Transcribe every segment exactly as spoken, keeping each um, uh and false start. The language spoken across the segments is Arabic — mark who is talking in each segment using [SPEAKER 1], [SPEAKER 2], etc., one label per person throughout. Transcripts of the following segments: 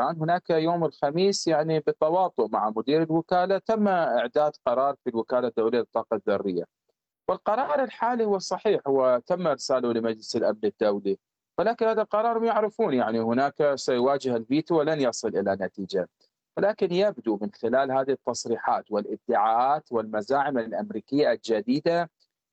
[SPEAKER 1] إيران. هناك يوم الخميس يعني بالتواطؤ مع مدير الوكالة تم إعداد قرار في الوكالة الدولية للطاقة الذرية، والقرار الحالي هو صحيح، هو تم إرساله لمجلس الأمن الدولي، ولكن هذا القرار يعرفون يعني هناك سيواجه الفيتو ولن يصل إلى نتيجة. ولكن يبدو من خلال هذه التصريحات والادعاءات والمزاعم الأمريكية الجديدة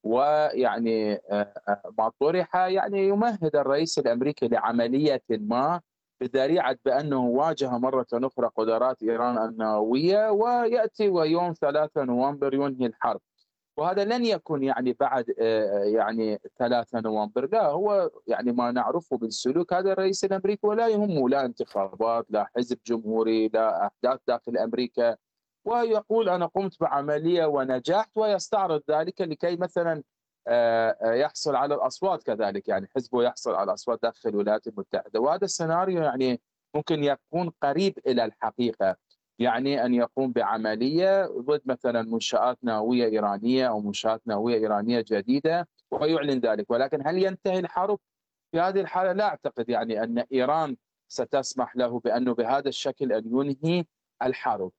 [SPEAKER 1] ويعني آه، آه، ما طرح يعني يمهد الرئيس الأمريكي لعملية ما بذريعة بأنه واجه مرة أخرى قدرات إيران النووية، ويأتي ويوم ثلاثة نوفمبر ينهي الحرب. وهذا لن يكن يعني بعد آه، يعني ثلاثة نوفمبر، لا، هو يعني ما نعرفه بالسلوك هذا الرئيس الأمريكي ولا يهمه لا انتخابات لا حزب جمهوري لا أحداث داخل أمريكا، ويقول أنا قمت بعملية ونجحت ويستعرض ذلك لكي مثلا آه، آه، يحصل على الأصوات، كذلك يعني حزبه يحصل على الأصوات داخل الولايات المتحدة. وهذا السيناريو يعني ممكن يكون قريب إلى الحقيقة، يعني أن يقوم بعملية ضد مثلا منشآت نووية إيرانية أو منشآت نووية إيرانية جديدة ويعلن ذلك. ولكن هل ينتهي الحرب؟ في هذه الحالة لا أعتقد يعني أن إيران ستسمح له بأنه بهذا الشكل أن ينهي الحرب.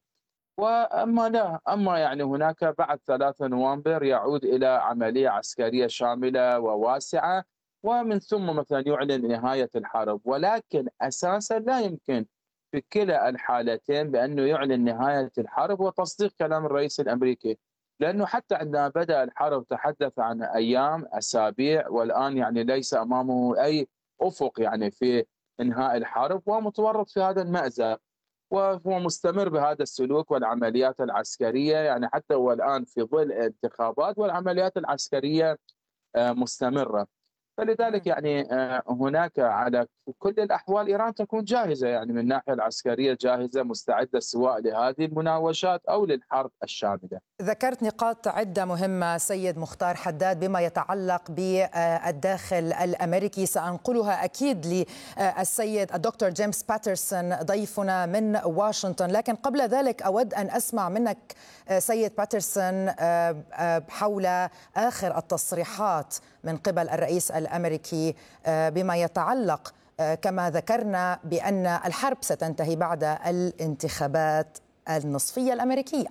[SPEAKER 1] واما لا اما يعني هناك بعد ثلاثة نوفمبر يعود الى عمليه عسكريه شامله وواسعه، ومن ثم مثلا يعلن نهايه الحرب. ولكن اساسا لا يمكن في كلا الحالتين بانه يعلن نهايه الحرب وتصديق كلام الرئيس الامريكي، لانه حتى عندما بدا الحرب تحدث عن ايام اسابيع، والان يعني ليس امامه اي افق يعني في انهاء الحرب، ومتورط في هذا المأزق وهو مستمر بهذا السلوك والعمليات العسكرية، يعني حتى هو الآن في ظل انتخابات والعمليات العسكرية آه، مستمرة. فلذلك يعني آه، هناك على كل الأحوال إيران تكون جاهزة، يعني من الناحية العسكرية جاهزة مستعدة سواء لهذه المناوشات أو للحرب الشاملة.
[SPEAKER 2] ذكرت نقاط عدة مهمة سيد مختار حداد بما يتعلق بالداخل الأمريكي، سأنقلها أكيد للسيد الدكتور جيمس باترسون ضيفنا من واشنطن. لكن قبل ذلك أود أن أسمع منك سيد باترسون حول آخر التصريحات من قبل الرئيس الأمريكي بما يتعلق كما ذكرنا بأن الحرب ستنتهي بعد الانتخابات النصفية الأمريكية.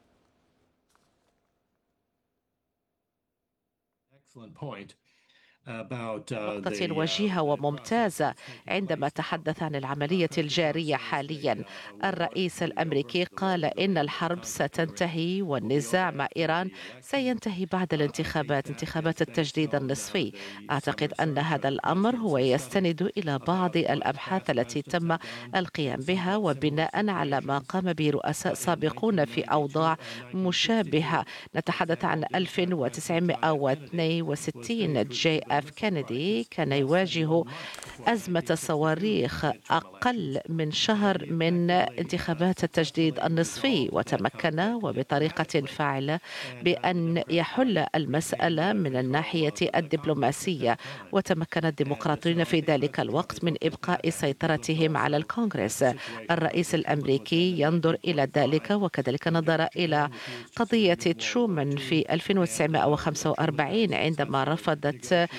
[SPEAKER 3] Excellent point. نقطة وجيهة وممتازة. عندما تحدث عن العملية الجارية حاليا، الرئيس الأمريكي قال إن الحرب ستنتهي والنزاع مع إيران سينتهي بعد الانتخابات، انتخابات التجديد النصفي. أعتقد أن هذا الأمر هو يستند إلى بعض الأبحاث التي تم القيام بها وبناء على ما قام به رؤساء سابقون في أوضاع مشابهة. نتحدث عن ألف وتسعمائة واثنين وستين جي اف كينيدي كان يواجه أزمة صواريخ أقل من شهر من انتخابات التجديد النصفي، وتمكن وبطريقة فاعلة بأن يحل المسألة من الناحية الدبلوماسية، وتمكن الديمقراطيون في ذلك الوقت من إبقاء سيطرتهم على الكونغرس. الرئيس الأمريكي ينظر إلى ذلك، وكذلك نظر إلى قضية ترومان في ألف وتسعمائة وخمسة وأربعين عندما رفضت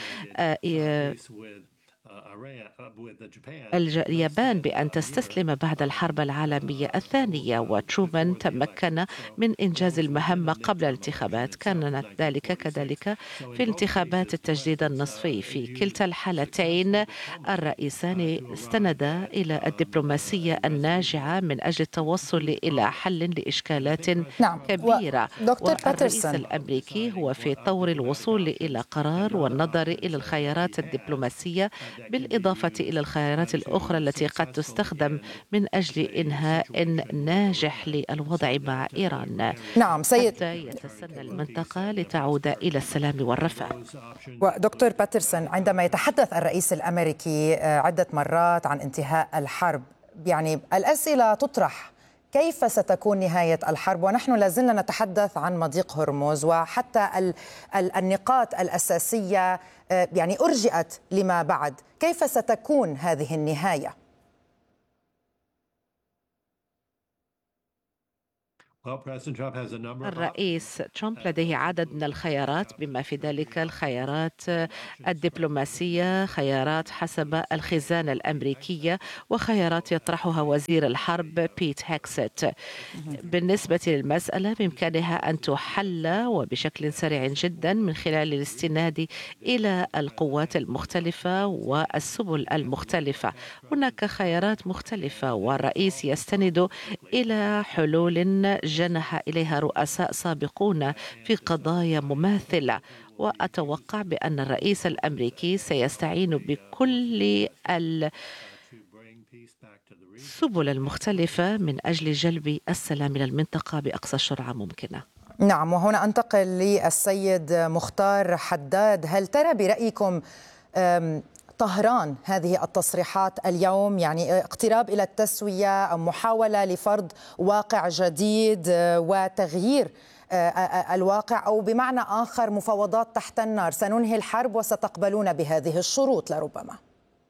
[SPEAKER 3] اليابان بأن تستسلم بعد الحرب العالمية الثانية، وترومان تمكن من إنجاز المهمة قبل الانتخابات. كان ذلك كذلك في انتخابات التجديد النصفي. في كلتا الحالتين الرئيسان استندا إلى الدبلوماسية الناجعة من أجل التوصل إلى حل لإشكالات
[SPEAKER 2] نعم.
[SPEAKER 3] كبيرة.
[SPEAKER 2] دكتور
[SPEAKER 3] والرئيس
[SPEAKER 2] باترسون
[SPEAKER 3] الأمريكي هو في طور الوصول إلى قرار والنظر إلى الخيارات الدبلوماسية بالإضافة إلى الخيارات الأخرى التي قد تستخدم من أجل إنهاء ناجح للوضع مع إيران.
[SPEAKER 2] نعم سيد،
[SPEAKER 3] حتى يتسنى المنطقة لتعود إلى السلام والرفاه.
[SPEAKER 2] ودكتور باترسون، عندما يتحدث الرئيس الأمريكي عدة مرات عن انتهاء الحرب، يعني الأسئلة تطرح: كيف ستكون نهاية الحرب ونحن لازلنا نتحدث عن مضيق هرمز، وحتى ال ال النقاط الأساسية يعني أرجئت لما بعد. كيف ستكون هذه النهاية؟
[SPEAKER 3] الرئيس ترامب لديه عدد من الخيارات بما في ذلك الخيارات الدبلوماسية، خيارات حسب الخزانة الأمريكية، وخيارات يطرحها وزير الحرب بيت هيكست. بالنسبة للمسألة بإمكانها أن تحل وبشكل سريع جدا من خلال الاستناد إلى القوات المختلفة والسبل المختلفة. هناك خيارات مختلفة والرئيس يستند إلى حلول جنح إليها رؤساء سابقون في قضايا مماثلة، وأتوقع بأن الرئيس الأمريكي سيستعين بكل السبل المختلفة من أجل جلب السلام إلى المنطقة بأقصى سرعة ممكنة.
[SPEAKER 2] نعم، وهنا أنتقل للسيد مختار حداد. هل ترى برأيكم طهران هذه التصريحات اليوم يعني اقتراب إلى التسوية أو محاولة لفرض واقع جديد وتغيير الواقع، أو بمعنى آخر مفاوضات تحت النار، سننهي الحرب وستقبلون بهذه الشروط لربما؟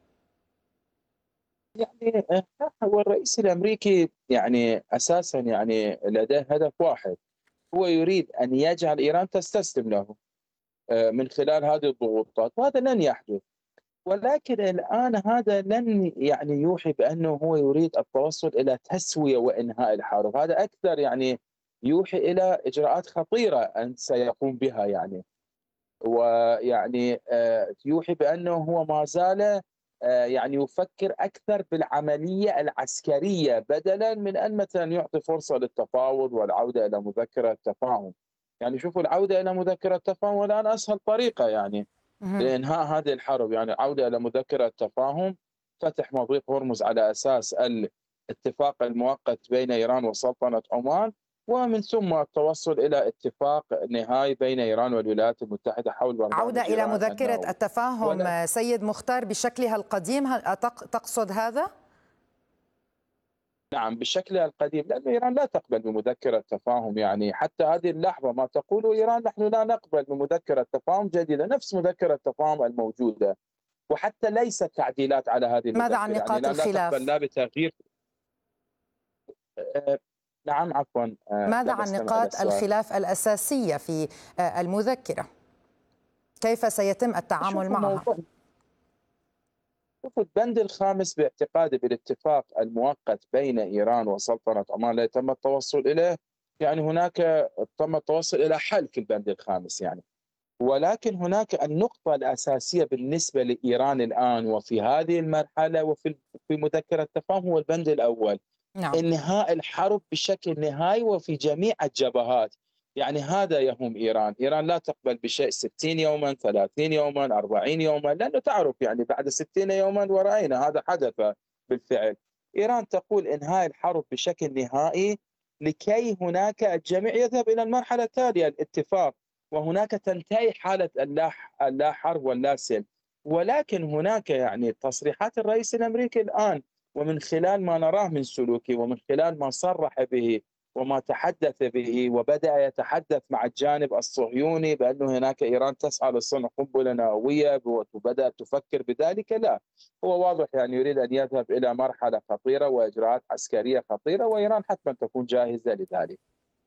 [SPEAKER 1] يعني هو الرئيس الأمريكي يعني أساسا يعني لديه هدف واحد، هو يريد أن يجعل إيران تستسلم له من خلال هذه الضغوطات، وهذا لن يحدث. ولكن الآن هذا لن يعني يوحي بأنه هو يريد التوصل إلى تسوية وإنهاء الحرب، هذا أكثر يعني يوحي إلى إجراءات خطيرة أن سيقوم بها يعني، ويعني يوحي بأنه هو ما زال يعني يفكر أكثر بالعملية العسكرية بدلا من أن مثلا يعطي فرصة للتفاوض والعودة إلى مذكرة تفاهم. يعني شوفوا العودة إلى مذكرة تفاهم الآن أسهل طريقة يعني لإنهاء هذه الحرب، يعني عودة إلى مذكرة تفاهم، فتح مضيق هرمز على أساس الاتفاق المؤقت بين إيران وسلطنة عمان، ومن ثم التوصل إلى اتفاق نهائي بين إيران والولايات المتحدة حول برنامج
[SPEAKER 2] عودة إلى مذكرة النووي. التفاهم ولا... سيد مختار بشكلها القديم، هل تقصد هذا؟
[SPEAKER 1] نعم بشكلها القديم، لأن إيران لا تقبل بمذكرة تفاهم، يعني حتى هذه اللحظة ما تقوله إيران نحن لا نقبل بمذكرة تفاهم جديدة نفس مذكرة التفاهم الموجودة، وحتى ليست تعديلات على هذه المذكرة.
[SPEAKER 2] ماذا عن نقاط
[SPEAKER 1] يعني لا
[SPEAKER 2] الخلاف؟
[SPEAKER 1] لا لا بتغيير. نعم عفوا.
[SPEAKER 2] ماذا عن نقاط الخلاف الأساسية في المذكرة؟ كيف سيتم التعامل معها؟
[SPEAKER 1] البند الخامس باعتقادي بالاتفاق المؤقت بين إيران وسلطنة عمان لا تم التوصل إليه، يعني هناك تم التوصل إلى حل في البند الخامس يعني، ولكن هناك النقطة الأساسية بالنسبة لإيران الآن وفي هذه المرحلة وفي في مذكرة التفاهم هو البند الأول. نعم. إنهاء الحرب بشكل نهائي وفي جميع الجبهات، يعني هذا يهم إيران. إيران لا تقبل بشيء ستين يوما ثلاثين يوما أربعين يوما، لأنه تعرف يعني بعد ستين يوما ورأينا هذا حدث بالفعل. إيران تقول إنهاء الحرب بشكل نهائي لكي هناك الجميع يذهب إلى المرحلة التالية الاتفاق، وهناك تنتهي حالة اللا حرب واللا سلم. ولكن هناك يعني تصريحات الرئيس الأمريكي الآن ومن خلال ما نراه من سلوكه ومن خلال ما صرح به وما تحدث به وبدأ يتحدث مع الجانب الصهيوني بأنه هناك إيران تسعى لصنع قنبلة نووية وبدأت تفكر بذلك، لا، هو واضح يعني يريد أن يذهب إلى مرحلة خطيرة وإجراءات عسكرية خطيرة، وإيران حتما تكون جاهزة لذلك.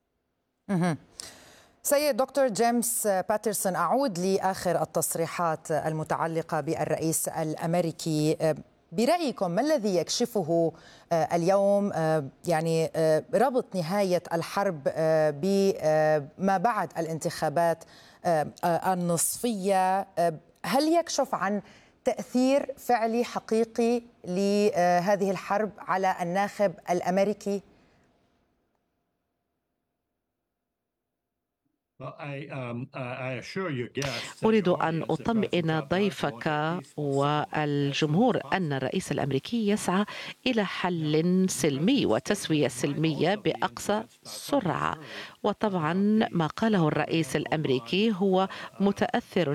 [SPEAKER 2] سيد دكتور جيمس باترسون، أعود لآخر التصريحات المتعلقة بالرئيس الأمريكي. برأيكم ما الذي يكشفه اليوم يعني ربط نهاية الحرب بما بعد الانتخابات النصفية؟ هل يكشف عن تأثير فعلي حقيقي لهذه الحرب على الناخب الأمريكي؟
[SPEAKER 3] أريد أن أطمئن ضيفك والجمهور أن الرئيس الأمريكي يسعى إلى حل سلمي وتسوية سلمية بأقصى سرعة، وطبعا ما قاله الرئيس الأمريكي هو متأثر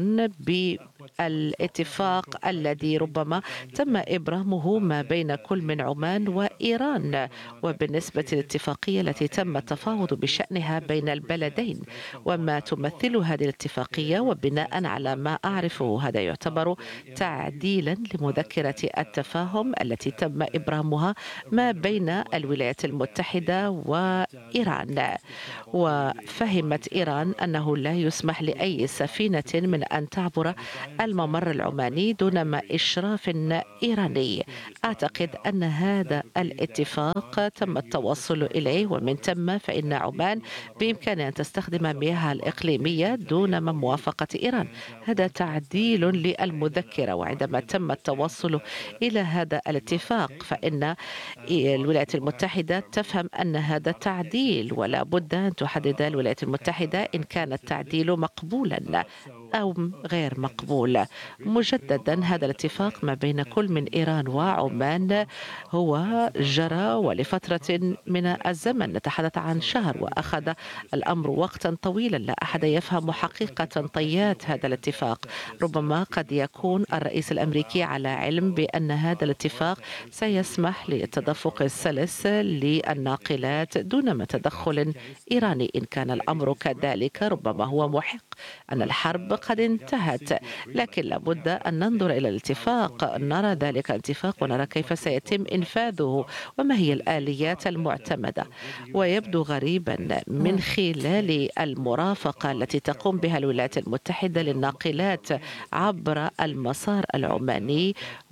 [SPEAKER 3] بالاتفاق الذي ربما تم إبرامه ما بين كل من عمان وإيران، وبالنسبة للاتفاقية التي تم التفاوض بشأنها بين البلدين وما تمثل هذه الاتفاقية. وبناء على ما أعرفه هذا يعتبر تعديلا لمذكرة التفاهم التي تم إبرامها ما بين الولايات المتحدة وإيران. وفهمت إيران أنه لا يسمح لأي سفينة من أن تعبر الممر العماني دون ما إشراف إيراني. أعتقد أن هذا الاتفاق تم التوصل إليه، ومن ثم فإن عمان بإمكانها أن تستخدم المياه الإقليمية دون ما موافقة إيران. هذا تعديل للمذكرة، وعندما تم التوصل إلى هذا الاتفاق فإن الولايات المتحدة تفهم أن هذا تعديل، ولا بد أن تحدد الولايات المتحدة إن كان التعديل مقبولا أو غير مقبول. مجددا هذا الاتفاق ما بين كل من إيران وعمان هو جرى ولفترة من الزمن، نتحدث عن شهر، وأخذ الأمر وقتا طويلا. لا أحد يفهم حقيقة طيات هذا الاتفاق. ربما قد يكون الرئيس الأمريكي على علم بأن هذا الاتفاق سيسمح للتدفق السلس للناقلات دون ما تدخل إيراني. إن كان الأمر كذلك ربما هو محق أن الحرب قد انتهت، لكن لابد أن ننظر إلى الاتفاق، نرى ذلك الاتفاق ونرى كيف سيتم إنفاذه وما هي الآليات المعتمدة. ويبدو غريبا من خلال المرافقة التي تقوم بها الولايات المتحدة للناقلات عبر المسار العماني،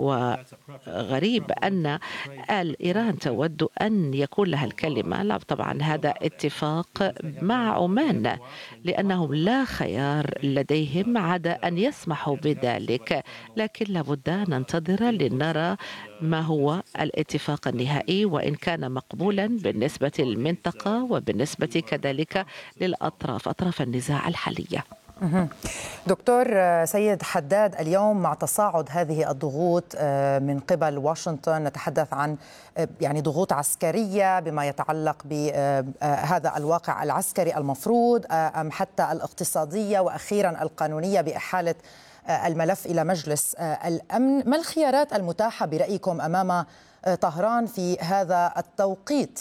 [SPEAKER 3] وغريب أن إيران تود أن يكون لها الكلمة. لا طبعا هذا اتفاق مع عمان لأنهم لا خيار لديهم عدا أن يسمحوا بذلك، لكن لابد أن ننتظر لنرى ما هو الاتفاق النهائي وإن كان مقبولا بالنسبة للمنطقة وبالنسبة كذلك للأطراف أطراف النزاع الحالية.
[SPEAKER 2] دكتور سيد حداد، اليوم مع تصاعد هذه الضغوط من قبل واشنطن، نتحدث عن يعني ضغوط عسكرية بما يتعلق بهذا الواقع العسكري المفروض أم حتى الاقتصادية وأخيرا القانونية بإحالة الملف إلى مجلس الأمن. ما الخيارات المتاحة برأيكم أمام طهران في هذا التوقيت؟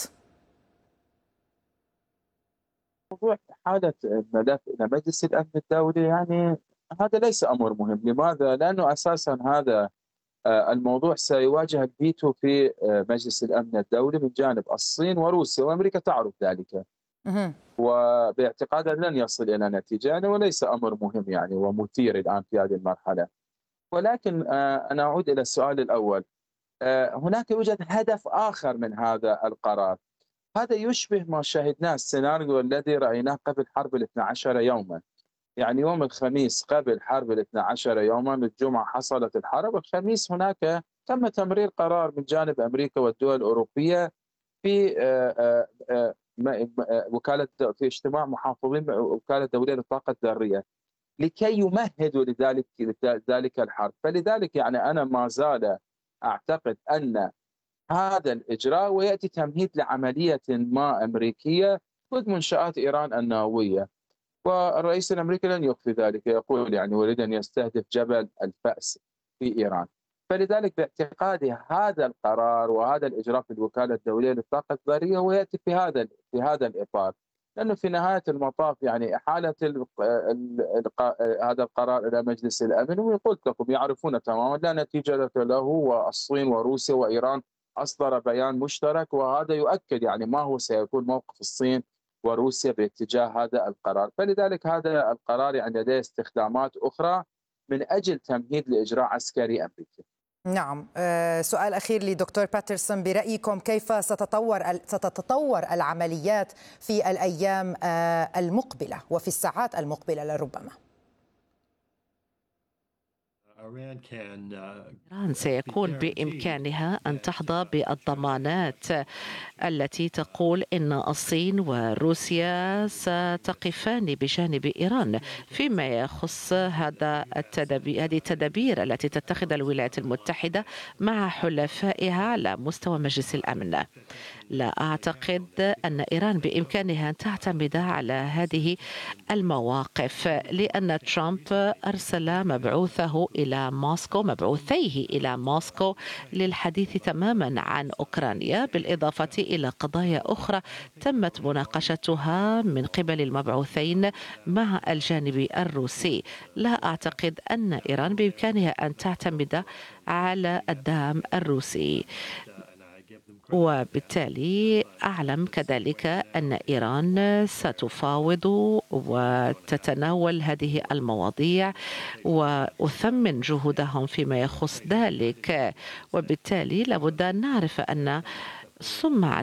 [SPEAKER 1] موضوع إحالة الملف إلى مجلس الأمن الدولي يعني هذا ليس أمر مهم. لماذا؟ لأنه أساسا هذا الموضوع سيواجه الفيتو في مجلس الأمن الدولي من جانب الصين وروسيا، وأمريكا تعرف ذلك، وباعتقادها لن يصل إلى نتيجة يعني، وليس أمر مهم يعني ومثير الآن في هذه المرحلة. ولكن أنا أعود إلى السؤال الأول، هناك يوجد هدف آخر من هذا القرار. هذا يشبه ما شاهدناه السيناريو الذي رأيناه قبل حرب الاثنى عشر يوما. يعني يوم الخميس قبل حرب الاثنى عشر يوما، الجمعة حصلت الحرب، الخميس هناك تم تمرير قرار من جانب أمريكا والدول الأوروبية في وكالة في اجتماع محافظين وكالة دولية للطاقة الذرية لكي يمهدوا لذلك ذلك الحرب. فلذلك يعني أنا ما زال أعتقد أن هذا الإجراء ويأتي تمهيد لعملية ما أمريكية ضد منشآت إيران النووية، والرئيس الأمريكي لن يخفي ذلك، يقول يعني يريد أن يستهدف جبل الفأس في إيران. فلذلك باعتقادي هذا القرار وهذا الإجراء في الوكالة الدولية للطاقة الذرية ويأتي في هذا في هذا الإطار، لأنه في نهاية المطاف يعني إحالة هذا القرار إلى مجلس الأمن، وقلت لكم يعرفون تماما لا نتيجة له، والصين وروسيا وإيران أصدر بيان مشترك، وهذا يؤكد يعني ما هو سيكون موقف الصين وروسيا باتجاه هذا القرار. فلذلك هذا القرار يعني لديه استخدامات أخرى من أجل تمهيد لإجراء عسكري أمريكي.
[SPEAKER 2] نعم. أه سؤال أخير لدكتور باترسون، برأيكم كيف ستتطور ستتطور العمليات في الأيام أه المقبلة وفي الساعات المقبلة لربما؟
[SPEAKER 3] إيران سيكون بإمكانها أن تحظى بالضمانات التي تقول إن الصين وروسيا ستقفان بجانب إيران فيما يخص هذا التدابير هذه التدابير التي تتخذ الولايات المتحدة مع حلفائها على مستوى مجلس الأمن. لا أعتقد أن إيران بإمكانها أن تعتمد على هذه المواقف، لأن ترامب أرسل مبعوثه إلى موسكو مبعوثيه إلى موسكو للحديث تماما عن أوكرانيا، بالإضافة إلى قضايا أخرى تمت مناقشتها من قبل المبعوثين مع الجانب الروسي. لا أعتقد أن إيران بإمكانها أن تعتمد على الدعم الروسي، وبالتالي أعلم كذلك أن إيران ستفاوض وتتناول هذه المواضيع وأثمن جهودهم فيما يخص ذلك، وبالتالي لابد أن نعرف أن سمعة